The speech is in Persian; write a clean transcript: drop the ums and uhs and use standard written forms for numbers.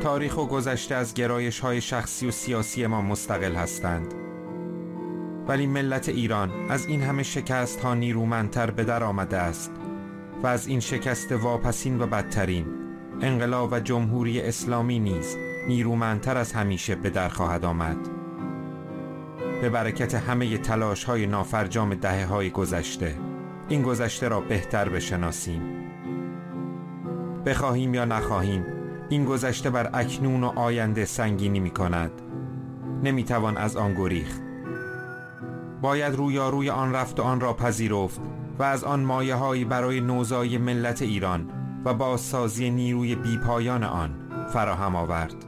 تاریخ و گذشته از گرایش‌های شخصی و سیاسی ما مستقل هستند، ولی ملت ایران از این همه شکست‌ها نیرومندتر به در آمده است و از این شکست واپسین و بدترین، انقلاب و جمهوری اسلامی نیز نیرومندتر از همیشه به در خواهد آمد. به برکت همه تلاش‌های نافرجام دهه‌های گذشته، این گذشته را بهتر بشناسیم. بخواهیم یا نخواهیم، این گذشته بر اکنون و آینده سنگینی می‌کند. نمی‌توان از آن گریخت. باید رویاروی آن رفت و آن را پذیرفت و از آن مایه‌هایی برای نوزایی ملت ایران و بازسازی نیروی بیپایان آن فراهم آورد.